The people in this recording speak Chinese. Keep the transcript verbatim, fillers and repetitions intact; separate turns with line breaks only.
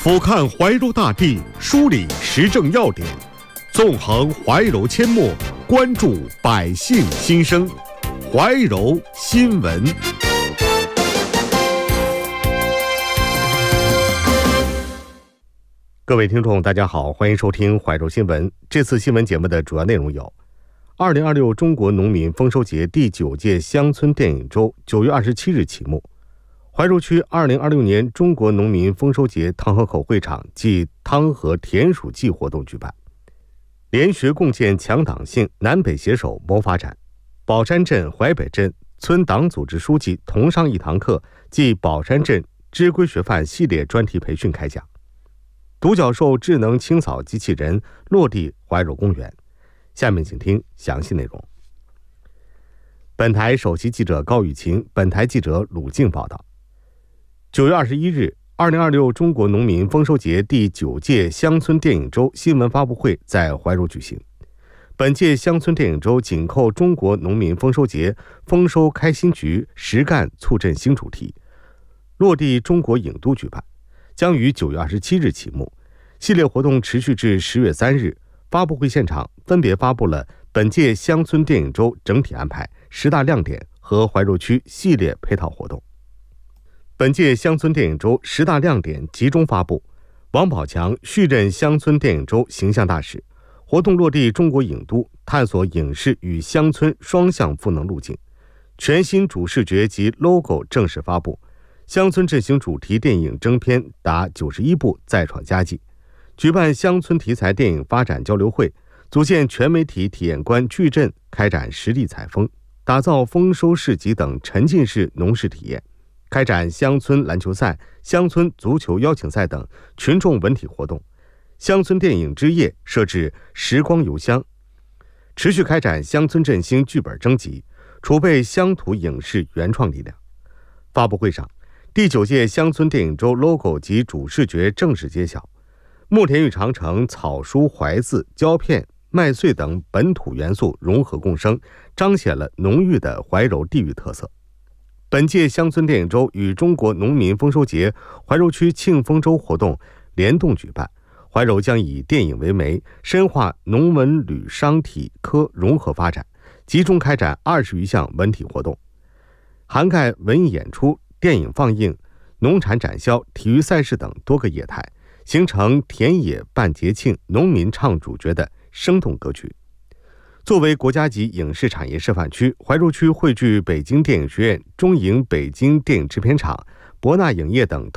俯瞰怀柔大地，梳理时政要点，纵横怀柔阡陌，关注百姓心声。怀柔新闻。各位听众大家好，欢迎收听怀柔新闻。这次新闻节目的主要内容有：二零二六中国农民丰收节第九届乡村电影周九月二十七日启幕。怀柔区二零二六年中国农民丰收节汤河口会场暨汤河田鼠季活动举办，联学共建强党性，南北携手谋发展。宝山镇淮北镇村党组织书记同上一堂课暨宝山镇知规学范系列专题培训开讲。独角兽智能清扫机器人落地怀柔公园。下面请听详细内容。本台首席记者高雨晴，本台记者鲁静报道。九月二十一日，二零二六中国农民丰收节第九届乡村电影周新闻发布会在怀柔举行。本届乡村电影周紧扣中国农民丰收节丰收开新局，实干促振兴主题，落地中国影都举办，将于九月二十七日启幕。系列活动持续至十月三日。发布会现场分别发布了本届乡村电影周整体安排、十大亮点和怀柔区系列配套活动。本届乡村电影周十大亮点集中发布，王宝强续任乡村电影周形象大使，活动落地中国影都，探索影视与乡村双向赋能路径。全新主视觉及 logo 正式发布，乡村振兴主题电影征片达九十一部，再创佳绩。举办乡村题材电影发展交流会，组建全媒体体验官矩阵，开展实地采风，打造丰收市集等沉浸式农事体验，开展乡村篮球赛、乡村足球邀请赛等群众文体活动。乡村电影之夜设置时光邮箱，持续开展乡村振兴剧本征集，储备乡土影视原创力量。发布会上，第九届乡村电影周 logo 及主视觉正式揭晓。慕田峪长城、草书、怀字、胶片、麦穗等本土元素融合共生，彰显了浓郁的怀柔地域特色。本届乡村电影周与中国农民丰收节怀柔区庆丰周活动联动举办，怀柔将以电影为媒，深化农文旅商体科融合发展，集中开展二十余项文体活动，涵盖文艺演出、电影放映、农产展销、体育赛事等多个业态，形成田野办节庆、农民唱主角的生动格局。作为国家级影视产业示范区，怀柔区汇聚北京电影学院、中影北京电影制片厂、博纳影业等